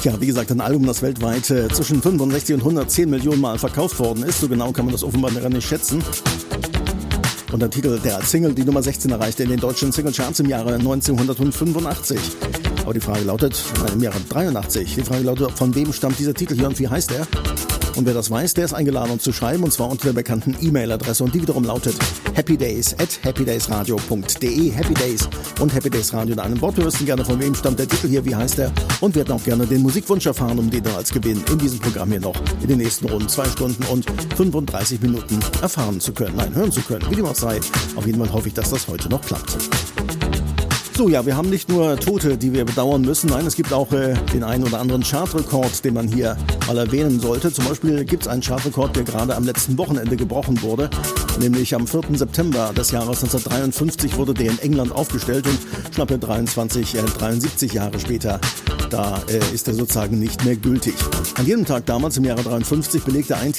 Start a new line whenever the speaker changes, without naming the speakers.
Ja, wie gesagt, ein Album, das weltweit zwischen 65 und 110 Millionen Mal verkauft worden ist. So genau kann man das offenbar nicht schätzen. Und der Titel, der als Single die Nummer 16 erreichte in den deutschen Singlecharts im Jahre 1985. Aber die Frage lautet, im Jahre 83, die Frage lautet, von wem stammt dieser Titel hier und wie heißt er? Und wer das weiß, der ist eingeladen, uns zu schreiben, und zwar unter der bekannten E-Mail-Adresse, und die wiederum lautet happydays@happydaysradio.de. Happy Days und Happy Days Radio in einem Wort. Wir wissen gerne, von wem stammt der Titel hier, wie heißt er, und wir hätten auch gerne den Musikwunsch erfahren, um den dann als Gewinn in diesem Programm hier noch in den nächsten rund 2 Stunden und 35 Minuten erfahren zu können, hören zu können, wie dem auch sei. Auf jeden Fall hoffe ich, dass das heute noch klappt. So, ja, wir haben nicht nur Tote, die wir bedauern müssen. Nein, es gibt auch den einen oder anderen Chartrekord, den man hier mal erwähnen sollte. Zum Beispiel gibt es einen Chartrekord, der gerade am letzten Wochenende gebrochen wurde. Nämlich am 4. September des Jahres 1953 wurde der in England aufgestellt, und schnappe 73 Jahre später, da ist er sozusagen nicht mehr gültig. An jedem Tag damals im Jahre 53 belegte ein